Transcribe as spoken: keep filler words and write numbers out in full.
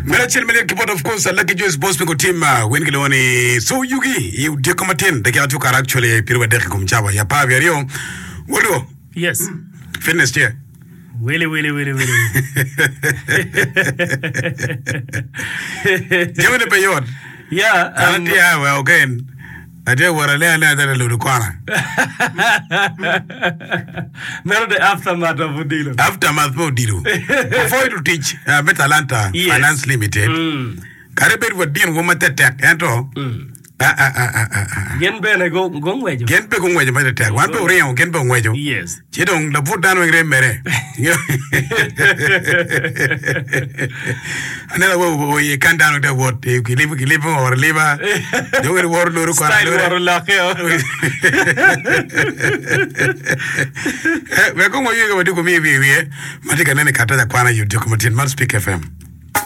Mera chel mele kipot of course lucky Joyce boss me ko team wen kiloni so yugi you de komatin de ka tu kar actually pirwa de ko mchaba ya pa verio wodo yes fitness chair Willy, Willy, Willy, Willy. Give me the payout. Yeah. Um, yeah, well, again. I did what I learned at the Ludukwana. Not the aftermath of Udilo. Aftermath of Udilo. Before you teach uh, Metalanta yes. Finance Limited, Caribbean would deal with the tech and all. Ah, ah, ah, ah, ah. Gen be go go ngwejo. Gen be go ngwejo by the tag. One be real gen be ngwejo. Yes. Chidong the put down with mere. Another way you can't down with the what you live you live or liver. You will war luru kwa luru. We're going to go to me we we. Matika nene kata da kwana you document in Speak F M.